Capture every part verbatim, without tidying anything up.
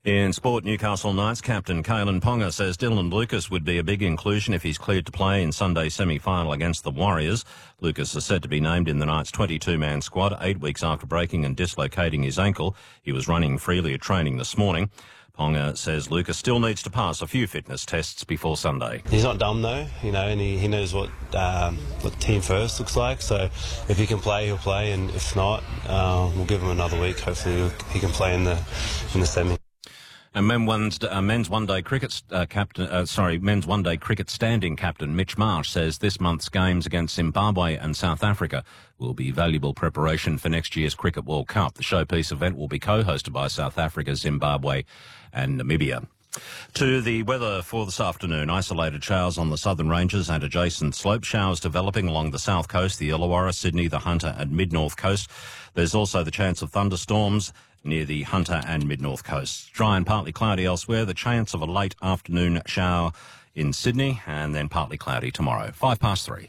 In sport, Newcastle Knights captain Kalen Ponga says Dylan Lucas would be a big inclusion if he's cleared to play in Sunday's semi-final against the Warriors. Lucas is said to be named in the Knights' twenty-two man squad eight weeks after breaking and dislocating his ankle. He was running freely at training this morning. Ponga says Lucas still needs to pass a few fitness tests before Sunday. He's not dumb though, you know, and he, he knows what um, what team first looks like. So if he can play, he'll play, and if not, uh, we'll give him another week. Hopefully he can play in the in the semi. And men one's, uh, men's one-day cricket uh, captain, uh, sorry, men's one-day cricket standing captain Mitch Marsh says this month's games against Zimbabwe and South Africa will be valuable preparation for next year's Cricket World Cup. The showpiece event will be co-hosted by South Africa, Zimbabwe and Namibia. To the weather for this afternoon, isolated showers on the southern ranges and adjacent slopes, showers developing along the south coast, the Illawarra, Sydney, the Hunter and mid-north coast. There's also the chance of thunderstorms near the Hunter and mid-north coasts. Dry and partly cloudy elsewhere, the chance of a late afternoon shower in Sydney, and then partly cloudy tomorrow. Five past three.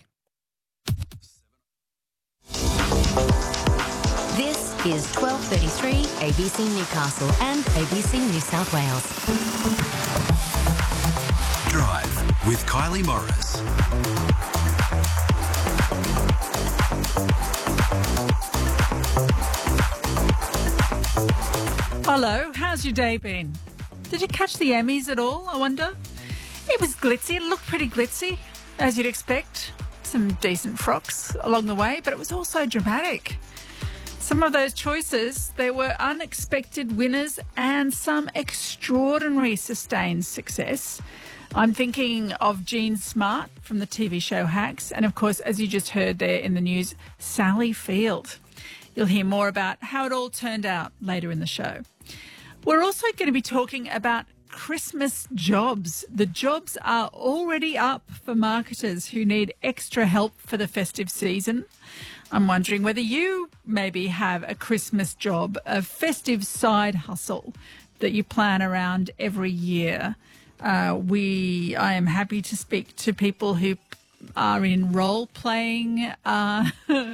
This is twelve thirty-three A B C Newcastle and A B C New South Wales. Drive with Kylie Morris. Hello, how's your day been? Did you catch the Emmys at all, I wonder? It was glitzy, it looked pretty glitzy, as you'd expect. Some decent frocks along the way, but it was also dramatic. Some of those choices, there were unexpected winners and some extraordinary sustained success. I'm thinking of Jean Smart from the T V show Hacks, and of course, as you just heard there in the news, Sally Field. You'll hear more about how it all turned out later in the show. We're also going to be talking about Christmas jobs. The jobs are already up for marketers who need extra help for the festive season. I'm wondering whether you maybe have a Christmas job, a festive side hustle that you plan around every year. Uh, we, I am happy to speak to people who are in role-playing uh,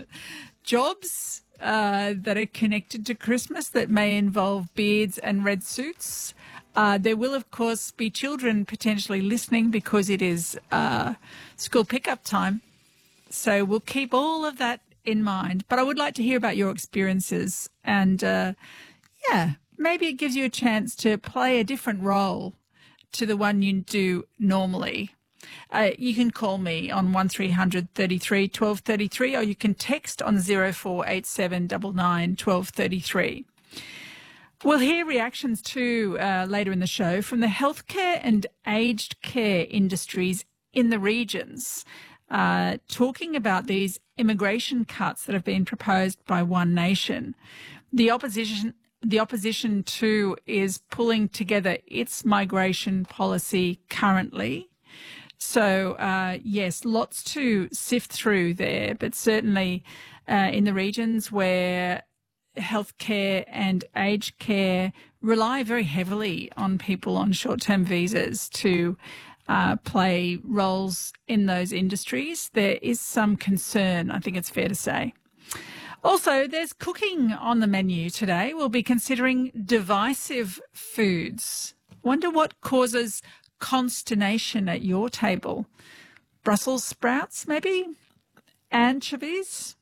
jobs uh, that are connected to Christmas that may involve beards and red suits. Uh, there will, of course, be children potentially listening because it is uh, school pickup time. So we'll keep all of that in mind. But I would like to hear about your experiences. And, uh, yeah, maybe it gives you a chance to play a different role to the one you do normally. Uh, you can call me on one three hundred thirty-three twelve thirty-three, or you can text on zero four eight seven nine nine twelve thirty-three. We'll hear reactions too uh, later in the show from the healthcare and aged care industries in the regions, uh, talking about these immigration cuts that have been proposed by One Nation. The opposition, the opposition too is pulling together its migration policy currently. So, uh, yes, lots to sift through there, but certainly uh, in the regions where healthcare and aged care rely very heavily on people on short-term visas to uh, play roles in those industries, there is some concern, I think it's fair to say. Also, there's cooking on the menu today. We'll be considering divisive foods. Wonder what causes consternation at your table. Brussels sprouts, maybe? Anchovies?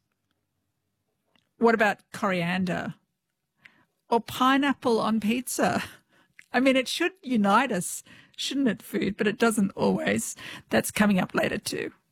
What about coriander? Or pineapple on pizza? I mean, it should unite us, shouldn't it, food? But it doesn't always. That's coming up later too.